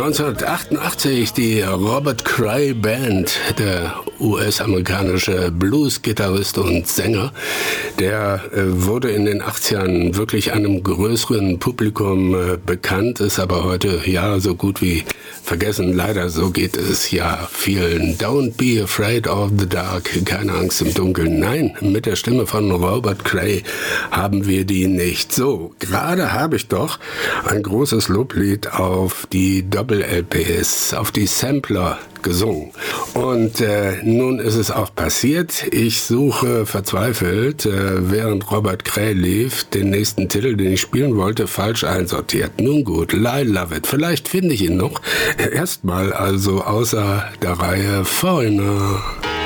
1988 die Robert Cray Band, der US-amerikanische Blues-Gitarrist und Sänger. Der wurde in den 80ern wirklich einem größeren Publikum bekannt, ist aber heute ja so gut wie vergessen. Leider, so geht es ja vielen. Don't be afraid of the dark, keine Angst im Dunkeln. Nein, mit der Stimme von Robert Cray haben wir die nicht. So, gerade habe ich doch ein großes Loblied auf die Doppel-LPs, auf die Sampler gesungen. Und nun ist es auch passiert. Ich suche verzweifelt, während Robert Cray lief, den nächsten Titel, den ich spielen wollte, falsch einsortiert. Nun gut, I Love It. Vielleicht finde ich ihn noch. Erstmal also außer der Reihe Foreigner.